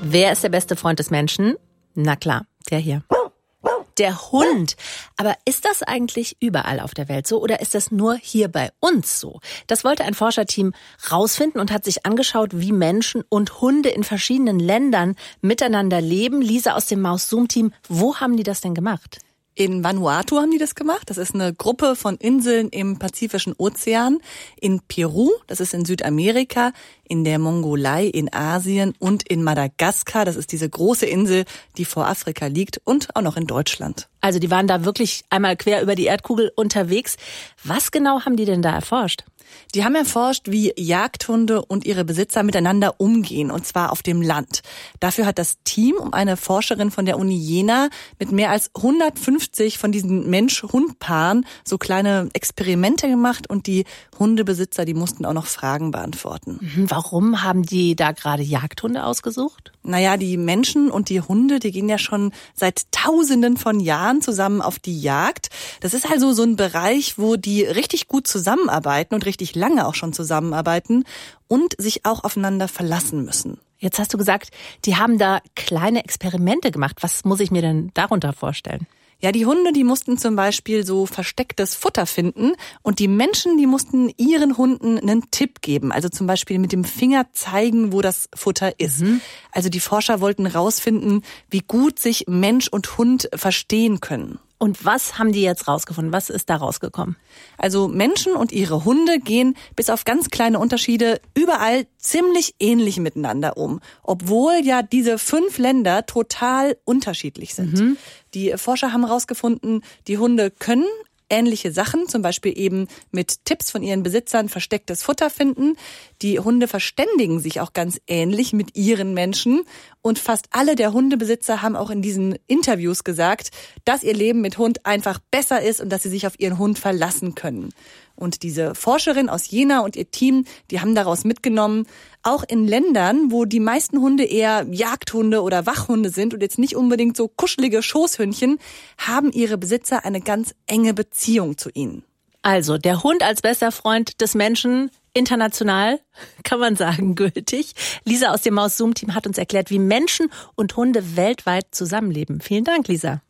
Wer ist der beste Freund des Menschen? Na klar, der hier. Der Hund. Aber ist das eigentlich überall auf der Welt so oder ist das nur hier bei uns so? Das wollte ein Forscherteam rausfinden und hat sich angeschaut, wie Menschen und Hunde in verschiedenen Ländern miteinander leben. Lisa aus dem Maus-Zoom-Team, wo haben die das denn gemacht? In Vanuatu haben die das gemacht. Das ist eine Gruppe von Inseln im Pazifischen Ozean. In Peru, das ist in Südamerika, in der Mongolei in Asien und in Madagaskar. Das ist diese große Insel, die vor Afrika liegt und auch noch in Deutschland. Also die waren da wirklich einmal quer über die Erdkugel unterwegs. Was genau haben die denn da erforscht? Die haben erforscht, wie Jagdhunde und ihre Besitzer miteinander umgehen, und zwar auf dem Land. Dafür hat das Team um eine Forscherin von der Uni Jena mit mehr als 150 von diesen Mensch-Hund-Paaren so kleine Experimente gemacht und die Hundebesitzer, die mussten auch noch Fragen beantworten. Warum haben die da gerade Jagdhunde ausgesucht? Naja, die Menschen und die Hunde, die gehen ja schon seit Tausenden von Jahren zusammen auf die Jagd. Das ist also so ein Bereich, wo die richtig gut zusammenarbeiten und richtig lange auch schon zusammenarbeiten und sich auch aufeinander verlassen müssen. Jetzt hast du gesagt, die haben da kleine Experimente gemacht. Was muss ich mir denn darunter vorstellen? Ja, die Hunde, die mussten zum Beispiel so verstecktes Futter finden und die Menschen, die mussten ihren Hunden einen Tipp geben. Also zum Beispiel mit dem Finger zeigen, wo das Futter ist. Also die Forscher wollten rausfinden, wie gut sich Mensch und Hund verstehen können. Und was haben die jetzt rausgefunden? Was ist da rausgekommen? Also Menschen und ihre Hunde gehen bis auf ganz kleine Unterschiede überall ziemlich ähnlich miteinander um, obwohl ja diese 5 Länder total unterschiedlich sind. Die Forscher haben rausgefunden, die Hunde können ähnliche Sachen, zum Beispiel eben mit Tipps von ihren Besitzern verstecktes Futter finden. Die Hunde verständigen sich auch ganz ähnlich mit ihren Menschen. Und fast alle der Hundebesitzer haben auch in diesen Interviews gesagt, dass ihr Leben mit Hund einfach besser ist und dass sie sich auf ihren Hund verlassen können. Und diese Forscherin aus Jena und ihr Team, die haben daraus mitgenommen, auch in Ländern, wo die meisten Hunde eher Jagdhunde oder Wachhunde sind und jetzt nicht unbedingt so kuschelige Schoßhündchen, haben ihre Besitzer eine ganz enge Beziehung zu ihnen. Also der Hund als bester Freund des Menschen, international, kann man sagen, gültig. Lisa aus dem Maus-Zoom-Team hat uns erklärt, wie Menschen und Hunde weltweit zusammenleben. Vielen Dank, Lisa.